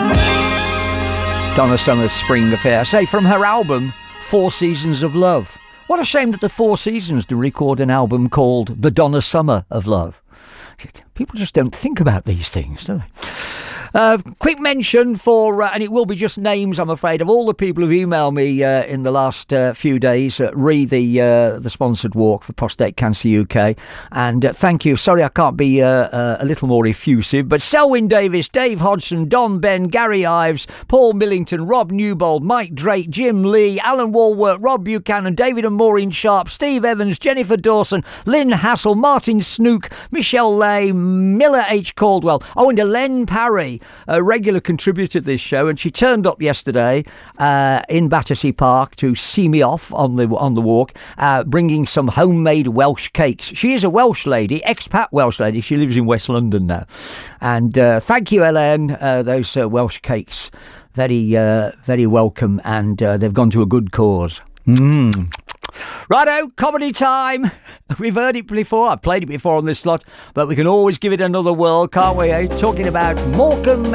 Donna Summer's Spring Affair. Say, from her album, 4 Seasons of Love. What a shame that the Four Seasons to record an album called The Donna Summer of Love. People just don't think about these things, do they? Quick mention for, and it will be just names, I'm afraid, of all the people who've emailed me in the last few days, the sponsored walk for Prostate Cancer UK. And thank you. Sorry I can't be a little more effusive, but Selwyn Davis, Dave Hodgson, Don Ben, Gary Ives, Paul Millington, Rob Newbold, Mike Drake, Jim Lee, Alan Walworth, Rob Buchanan, David and Maureen Sharp, Steve Evans, Jennifer Dawson, Lynn Hassel, Martin Snook, Michelle Lay, Miller H. Caldwell, and Len Parry, a regular contributor to this show, and she turned up yesterday in Battersea Park to see me off on the walk, bringing some homemade Welsh cakes. She is a Welsh lady, expat Welsh lady. She lives in West London now. And thank you, Ellen. Those Welsh cakes, very, very welcome, and they've gone to a good cause. Righto, comedy time. We've heard it before. I've played it before on this slot, but we can always give it another whirl, can't we? Talking about Morecambe